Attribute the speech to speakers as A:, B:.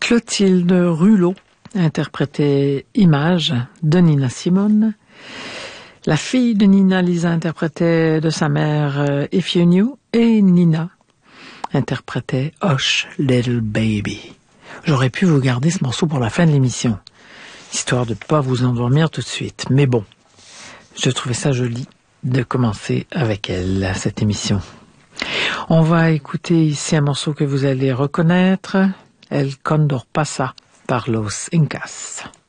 A: Clotilde Rulot interprétait Image de Nina Simone. La fille de Nina, Lisa, interprétait de sa mère If You Knew, et Nina interprétait Hush Little Baby. J'aurais pu vous garder ce morceau pour la fin de l'émission, histoire de ne pas vous endormir tout de suite. Mais bon, je trouvais ça joli de commencer avec elle, cette émission. On va écouter ici un morceau que vous allez reconnaître, El Condor Pasa par Los Incas.